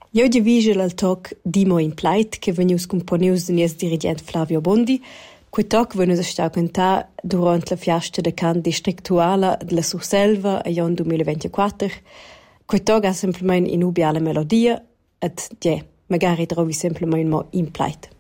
Io di vigil al toc Dimo in plait che venius componius de nies dirigent Flavio Bondi, quei toc venus sta cantà durant la fiasta de cant districtuala de la Surselva a Jon 2024. Quei toc ha semplicemente inubiala melodia et magari trovi semplicemente mo in plait.